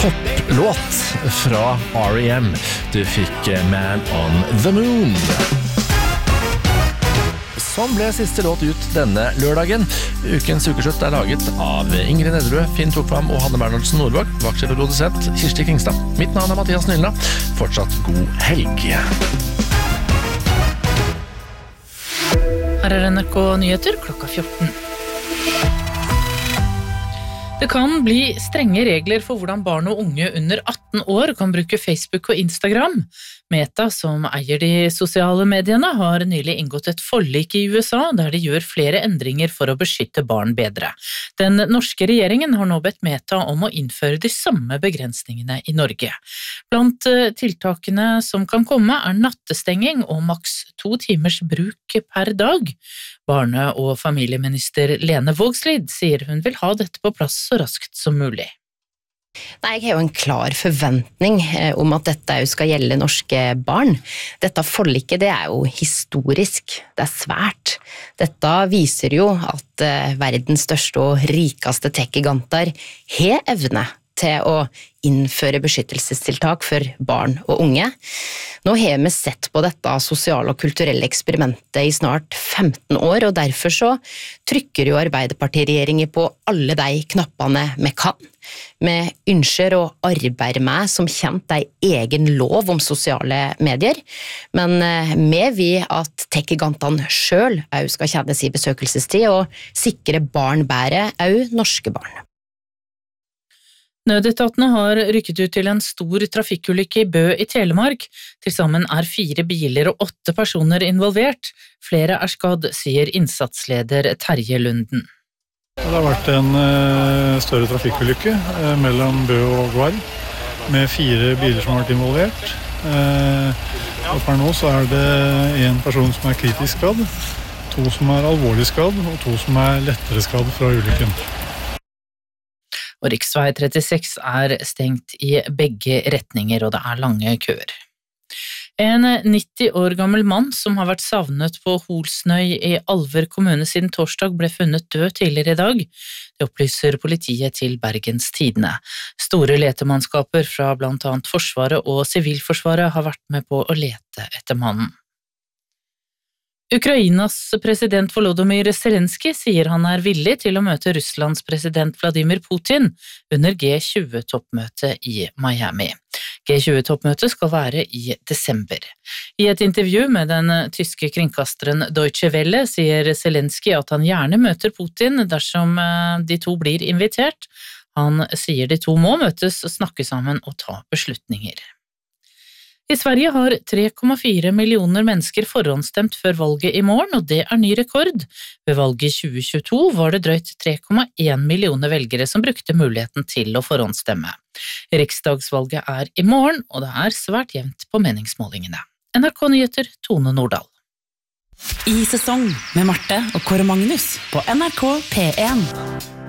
topplåt fra R.E.M. Du fikk Man on the Moon. Som ble siste låt ut denne lørdagen. Ukens ukeslutt laget av Ingrid Nedderud, Finn Tokvam og Hanne Bernhardsen Nordvåg. Vaktsjef og produsent Kirsti Kingstad. Mitt navn Mathias Nylna. Fortsatt god helg. Her NRK Nyheter klokka 14. Det kan bli strenge regler for hvordan barn og unge under 18 år kan bruke Facebook og Instagram. Meta, som eier de sosiale mediene, har nylig inngått et forlik i USA der de gjør flere endringer for å beskytte barn bedre. Den norske regjeringen har nå bedt Meta om å innføre de samme begrensningene i Norge. Blant tiltakene som kan komme nattestenging og maks 2 timers bruk per dag. Barne- og familieminister Lene Vågslid sier hun vil ha dette på plass så raskt som mulig. Nei, jeg har jo en klar forventning om at dette skal gjelde norske barn. Dette forliket, det jo historisk, det svært. Dette viser jo at verdens største og rikeste tech-giganter har evne til å innføre beskyttelsestiltak for barn og unge. Nå har vi sett på dette sosiale og kulturelle eksperimentet i snart 15 år, og derfor så trykker jo Arbeiderpartiregjeringen på alle de knappene vi kan. Vi ønsker å arbeide med som kjent en egen lov om sosiale medier, men vi vil at tech-gigantene selv også skal kjenne sin besøkelsestid og sikre barn bedre, også norske barn. Nødetatene har rykket ut til en stor trafikkulykke i Bø i Telemark. Til sammen 4 biler og 8 personer involvert. Flere skadd, sier innsatsleder Terje Lunden. Det har vært en større trafikkulykke mellom Bø og Gvarv, med 4 biler som har vært involvert. Og per nå så det en person som kritisk skadd, 2 som alvorlig skadd, og 2 som lettere skadd fra ulykken. Og riksvei 36 stengt i begge retninger, og det lange køer. En 90 år gammel mann som har vært savnet på Holsnøy i Alver kommune siden torsdag ble funnet død tidligere i dag. Det opplyser politiet til Bergens Tidende. Store letemannskaper fra blant annet Forsvaret og Sivilforsvaret har vært med på å lete etter mannen. Ukrainas president Volodymyr Zelensky sier han villig til å møte Russlands president Vladimir Putin under G20-toppmøtet i Miami. G20-toppmøtet skal være i desember. I et intervju med den tyske kringkasteren Deutsche Welle sier Zelensky at han gjerne møter Putin dersom de to blir invitert. Han sier de to må møtes og snakke sammen og ta beslutninger. I Sverige har 3,4 millioner mennesker forhåndsstemt før valget i morgen, og det ny rekord. Ved valget i 2022 var det drøyt 3,1 millioner velgere som brukte muligheten til å forhåndsstemme. Riksdagsvalget i morgen, og det svært jevnt på meningsmålingene. NRK Nyheter, Tone Nordahl. I sesong med Marte og Kåre Magnus på NRK P1.